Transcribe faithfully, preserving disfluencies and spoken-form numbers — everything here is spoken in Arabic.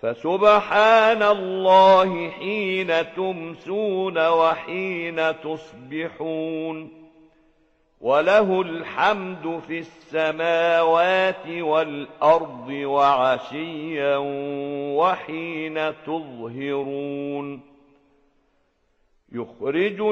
فسبحان الله حين تمسون وحين تصبحون وله الحمد في السماوات والأرض وعشيا وحين تظهرون يخرج